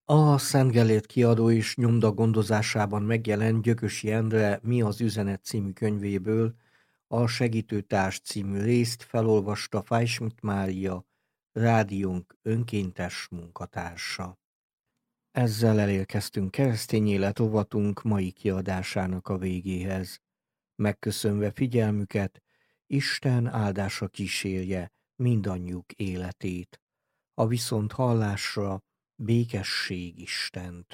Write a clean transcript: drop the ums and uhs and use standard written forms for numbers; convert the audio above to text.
A Szent Gellért Kiadó és Nyomda gondozásában megjelent Gyökösi Endre Mi az üzenet című könyvéből a Segítőtárs című részt felolvasta Fájsmit Mária, rádiónk önkéntes munkatársa. Ezzel elérkeztünk keresztény élet rovatunk mai kiadásának a végéhez. Megköszönve figyelmüket, Isten áldása kísérje mindannyiuk életét. A viszonthallásra békesség Istent.